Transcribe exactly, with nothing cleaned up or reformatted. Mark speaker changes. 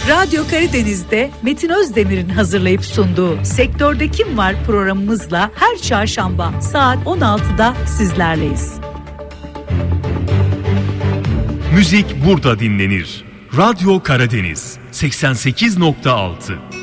Speaker 1: Radyo Karadeniz'de Metin Özdemir'in hazırlayıp sunduğu Sektörde Kim Var programımızla her çarşamba saat on altıda sizlerleyiz.
Speaker 2: Müzik burada dinlenir. Radyo Karadeniz seksen sekiz nokta altı.